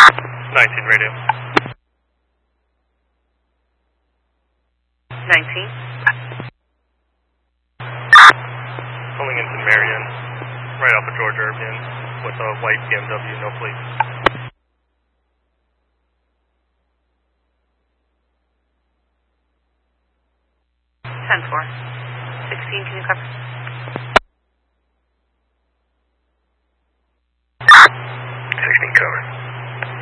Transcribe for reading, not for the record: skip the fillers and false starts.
19 radio. 19. Pulling into Marion, right off of George Irvin, with a white BMW, no plate. 10-4. 16, can you cover?